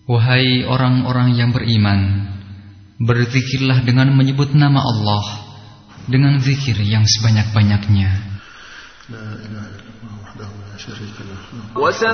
Wahai orang-orang yang beriman, berzikirlah dengan menyebut nama Allah dengan zikir yang sebanyak-banyaknya. La ilaha illallah wahdahu la syarika lahu.